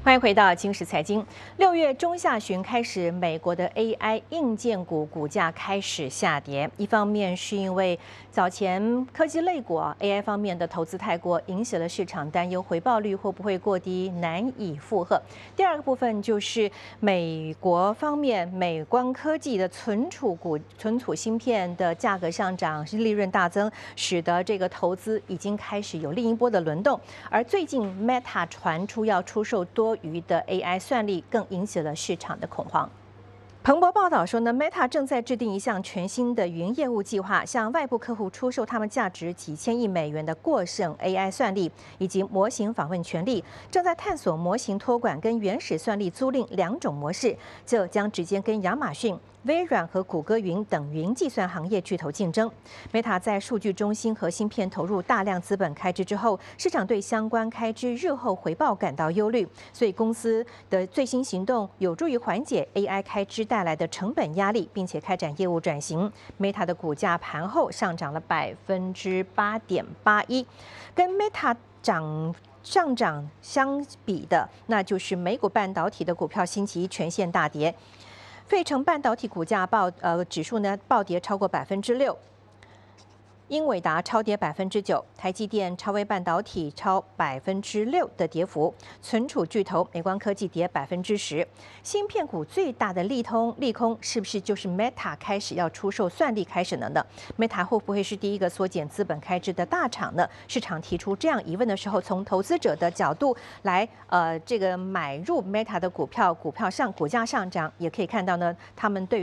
欢迎回到今时财经。6月中下旬开始，美国的 AI 硬件股股价开始下跌。一方面是因为早前科技类股AI 方面的投资太过，引起了市场担忧回报率会不会过低，难以负荷。第二个部分就是美国方面，美光科技的存储芯片的价格上涨，利润大增，使得这个投资已经开始有另一波的轮动。而最近 Meta 传出要出售多余的 AI 算力，更引起了市场的恐慌。彭博报道说呢 ，Meta 正在制定一项全新的云业务计划，向外部客户出售他们价值几千亿美元的过剩 AI 算力以及模型访问权利。正在探索模型托管跟原始算力租赁两种模式，这将直接跟亚马逊、微软和谷歌云等云计算行业巨头竞争。Meta 在数据中心和芯片投入大量资本开支之后，市场对相关开支日后回报感到忧虑，所以公司的最新行动有助于缓解 AI 开支带来的成本压力，并且开展业务转型。Meta 的股价盘后上涨了8.81%，跟 Meta 上涨相比的，那就是美股半导体的股票星期一全线大跌。费城半导体股价指数呢暴跌超过6%，英伟达超跌9%，台积电、超微半导体超6%的跌幅，存储巨头美光科技跌10%。芯片股最大的利空是不是就是 Meta 开始要出售算力开始了呢 ？Meta 会不会是第一个缩减资本开支的大厂呢？市场提出这样疑问的时候，从投资者的角度来这个买入 Meta 的股价上涨，也可以看到呢，他们对